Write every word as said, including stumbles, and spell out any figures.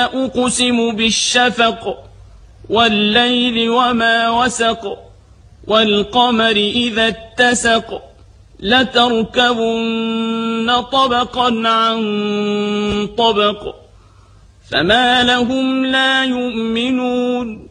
أقسم بالشفق والليل وما وسق والقمر إذا اتسق لتركبن طبقا عن طبق فما لهم لا يؤمنون